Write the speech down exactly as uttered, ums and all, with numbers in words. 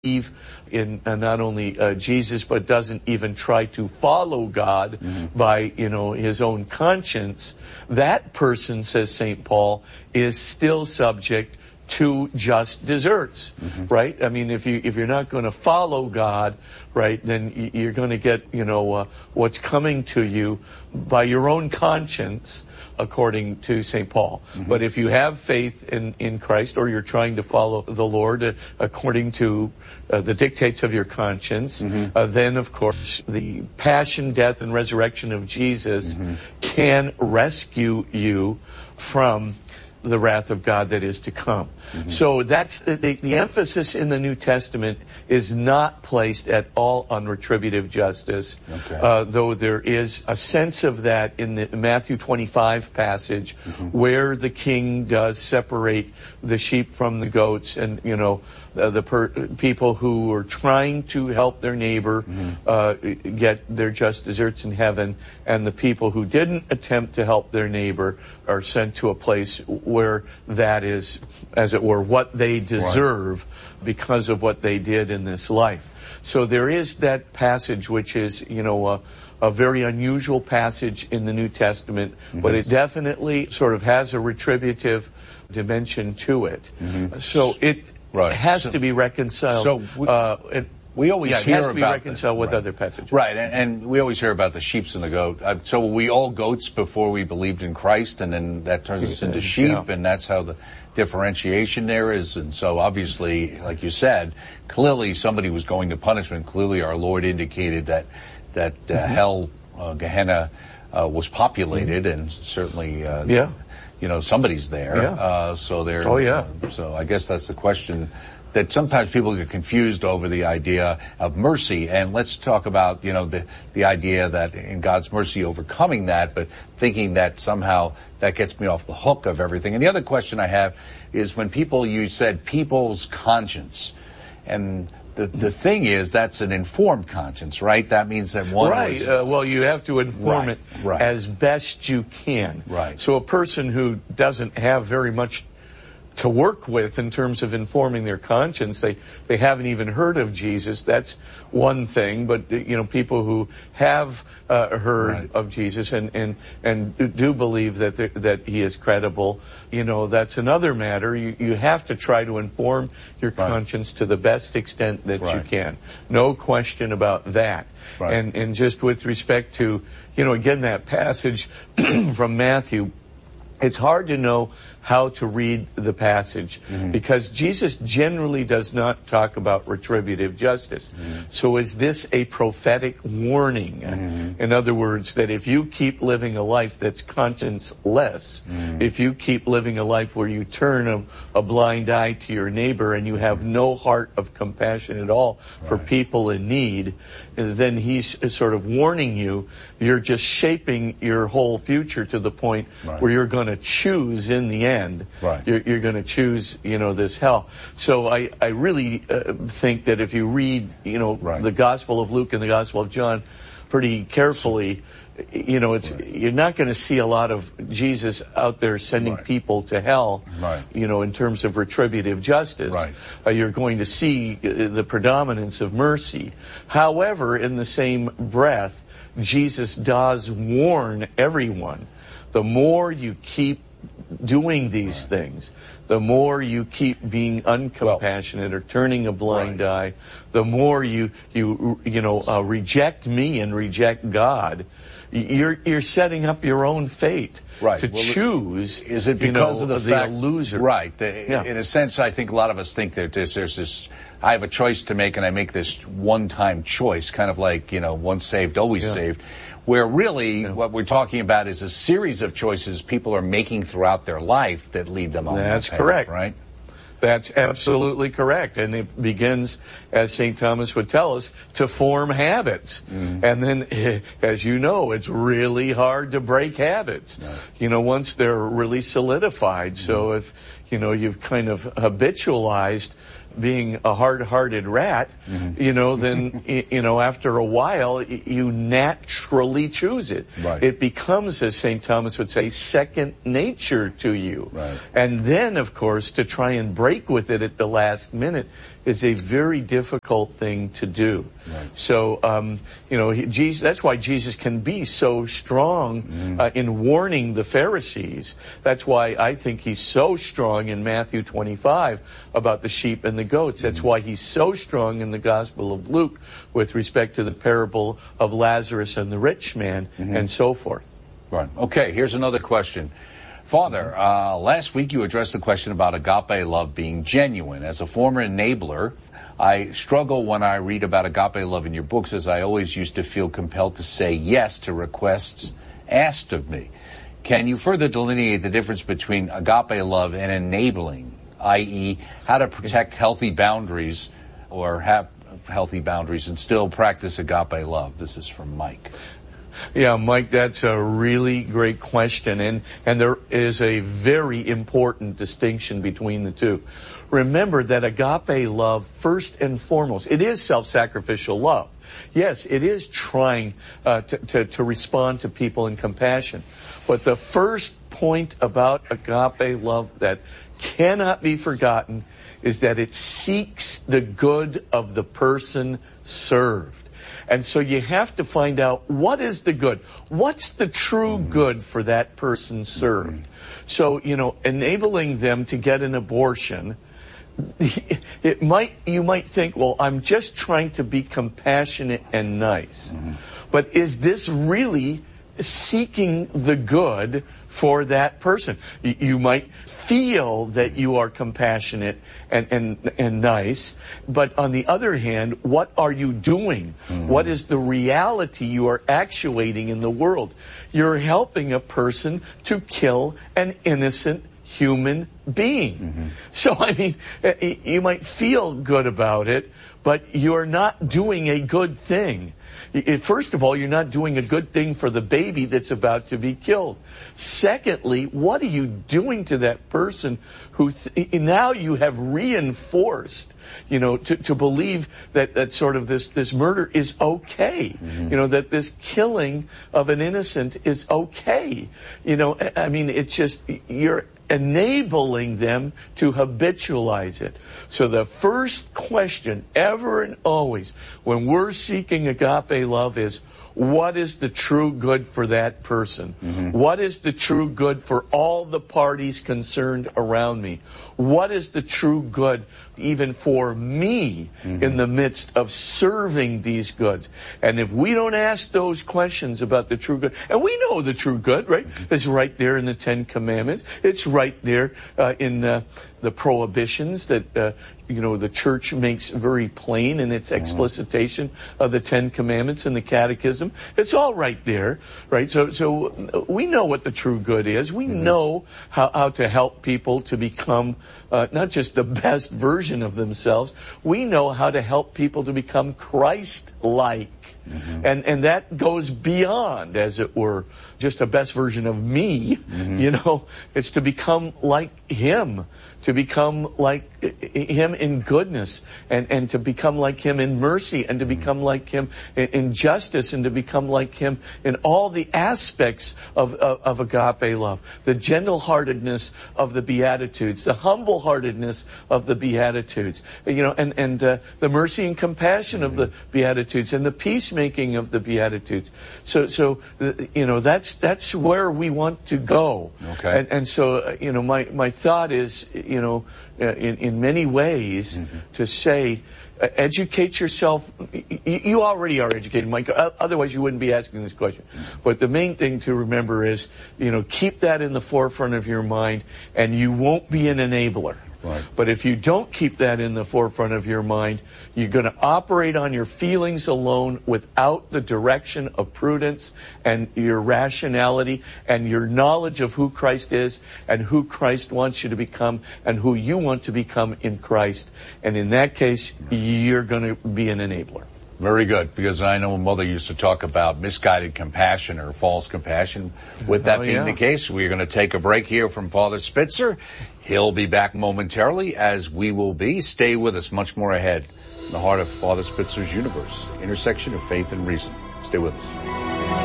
believe in uh, not only uh, Jesus, but doesn't even try to follow God mm-hmm. by, you know, his own conscience, that person, says Saint Paul, is still subject to just deserts, mm-hmm. right? I mean, if you if you're not going to follow God, right, then you're going to get, you know, uh, what's coming to you by your own conscience, according to Saint Paul. Mm-hmm. But if you have faith in, in Christ, or you're trying to follow the Lord uh, according to uh, the dictates of your conscience, mm-hmm. uh, then, of course, the passion, death, and resurrection of Jesus mm-hmm. can rescue you from the wrath of God that is to come. Mm-hmm. So that's the, the, the emphasis in the New Testament is not placed at all on retributive justice, okay. uh, though there is a sense of that in the Matthew twenty-five passage, mm-hmm. where the king does separate the sheep from the goats, and, you know, uh, the per- people who are trying to help their neighbor mm-hmm. uh, get their just deserts in heaven, and the people who didn't attempt to help their neighbor are sent to a place where that is, as it were, what they deserve right. because of what they did in this life. So there is that passage which is, you know, a, a very unusual passage in the New Testament, mm-hmm. but it definitely sort of has a retributive dimension to it. Mm-hmm. So it right. has so, to be reconciled. So we, uh, it, we always yeah, hear it has to be about reconciled the, with right. other passages. Right, and, and we always hear about the sheep and the goat. Uh, so were we all goats before we believed in Christ, and then that turns us into sheep, yeah. and that's how the differentiation there is. And so obviously, like you said, clearly somebody was going to punishment. Clearly our Lord indicated that that uh, mm-hmm. hell, uh, Gehenna, uh, was populated, mm-hmm. and certainly, uh, yeah. you know, somebody's there. Yeah. Uh, so there. Oh yeah. Uh, so I guess that's the question. That sometimes people get confused over the idea of mercy, and let's talk about, you know, the the idea that in God's mercy overcoming that, but thinking that somehow that gets me off the hook of everything. And the other question I have is when people, you said people's conscience, and the the thing is that's an informed conscience, right? That means that one right. was, uh, well, you have to inform right, it right. as best you can. Right. So a person who doesn't have very much to work with in terms of informing their conscience, they they haven't even heard of Jesus, that's one thing. But, you know, people who have uh, heard right. of Jesus and and and do believe that that he is credible, you know, that's another matter. You you have to try to inform your right. conscience to the best extent that right. you can. No question about that. Right. And and just with respect to, you know, again, that passage from Matthew, it's hard to know how to read the passage mm-hmm. because Jesus generally does not talk about retributive justice. Mm-hmm. So is this a prophetic warning? Mm-hmm. In other words, that if you keep living a life that's conscience-less, mm-hmm. if you keep living a life where you turn a, a blind eye to your neighbor and you have no heart of compassion at all right. for people in need, then he's sort of warning you, you're just shaping your whole future to the point right. where you're going to choose in the end. Right. You're, you're going to choose, you know, this hell. So I, I really uh, think that if you read, you know, right. the Gospel of Luke and the Gospel of John pretty carefully, you know, it's right. you're not going to see a lot of Jesus out there sending right. people to hell, right. you know, in terms of retributive justice. Right. Uh, you're going to see uh, the predominance of mercy. However, in the same breath, Jesus does warn everyone, the more you keep doing these right. things, the more you keep being uncompassionate well, or turning a blind right. eye, the more you you you know uh, reject me and reject God, you're you're setting up your own fate right. to well, choose. Is it because you know, of the, the fact, loser? Right. The, yeah. In a sense, I think a lot of us think that there's, there's this. I have a choice to make, and I make this one-time choice, kind of like, you know, once saved, always yeah. saved. Where really yeah. what we're talking about is a series of choices people are making throughout their life that lead them on That's that path, correct. Right? That's absolutely correct. And it begins, as Saint Thomas would tell us, to form habits. Mm-hmm. And then, as you know, it's really hard to break habits, yeah. you know, once they're really solidified. Mm-hmm. So if, you know, you've kind of habitualized being a hard-hearted rat, mm-hmm. you know, then, you know, after a while, you naturally choose it. Right. It becomes, as Saint Thomas would say, second nature to you. Right. And then, of course, to try and break with it at the last minute, is a very difficult thing to do. Right. So, um, you know, he, Jesus, that's why Jesus can be so strong Mm. uh, in warning the Pharisees. That's why I think he's so strong in Matthew twenty-five about the sheep and the goats. That's why he's so strong in the Gospel of Luke with respect to the parable of Lazarus and the rich man, Mm-hmm. and so forth. Right. Okay, here's another question. Father, uh, last week you addressed the question about agape love being genuine. As a former enabler, I struggle when I read about agape love in your books, as I always used to feel compelled to say yes to requests asked of me. Can you further delineate the difference between agape love and enabling, that is, how to protect healthy boundaries or have healthy boundaries and still practice agape love? This is from Mike. Yeah, Mike, that's a really great question, and, and there is a very important distinction between the two. Remember that agape love, first and foremost, it is self-sacrificial love. Yes, it is trying uh, to, to, to respond to people in compassion. But the first point about agape love that cannot be forgotten is that it seeks the good of the person served. And so you have to find out, what is the good? What's the true good for that person served? So, you know, enabling them to get an abortion, it might, you might think, well, I'm just trying to be compassionate and nice. But is this really seeking the good for that person? You might feel that you are compassionate and, and, and nice, but on the other hand, what are you doing? Mm-hmm. What is the reality you are actuating in the world? You're helping a person to kill an innocent human being. Mm-hmm. So, I mean, you might feel good about it, but you're not doing a good thing. First of all, you're not doing a good thing for the baby that's about to be killed. Secondly, what are you doing to that person who th- now you have reinforced, you know, to, to believe that, that sort of this, this murder is okay. Mm-hmm. You know, that this killing of an innocent is okay. You know, I mean, it's just, you're enabling them to habitualize it. So the first question ever and always when we're seeking agape love is, what is the true good for that person? Mm-hmm. What is the true good for all the parties concerned around me? What is the true good even for me mm-hmm. in the midst of serving these goods? And if we don't ask those questions about the true good, and we know the true good, right? Mm-hmm. It's right there in the Ten Commandments. It's right there uh, in uh, the prohibitions that uh, you know, the church makes very plain in its explicitation of the Ten Commandments in the Catechism. It's all right there, right? So, so we know what the true good is. We mm-hmm. know how, how to help people to become uh, not just the best version of themselves. We know how to help people to become Christ-like. Mm-hmm. And, and that goes beyond, as it were, just a best version of me. Mm-hmm. You know, it's to become like Him, to become like Him in goodness, and, and to become like Him in mercy, and to become like Him in, in justice, and to become like Him in all the aspects of, of, of agape love. The gentle-heartedness of the Beatitudes, the humble-heartedness of the Beatitudes, you know, and, and uh, the mercy and compassion of the Beatitudes, and the peacemaking of the Beatitudes. So, so you know, that's that's where we want to go. Okay. And, and so, uh, you know, my, my thought is, you know, uh, in, in many ways mm-hmm. to say, uh, educate yourself. You, you already are educated, Mike. Otherwise, you wouldn't be asking this question. Mm-hmm. But the main thing to remember is, you know, keep that in the forefront of your mind, and you won't be an enabler. Right. But if you don't keep that in the forefront of your mind, you're going to operate on your feelings alone without the direction of prudence and your rationality and your knowledge of who Christ is and who Christ wants you to become and who you want to become in Christ. And in that case, you're going to be an enabler. Very good, because I know Mother used to talk about misguided compassion or false compassion. With that oh, being yeah. the case, we're going to take a break here from Father Spitzer. He'll be back momentarily, as we will be. Stay with us. Much more ahead in the heart of Father Spitzer's universe, intersection of faith and reason. Stay with us.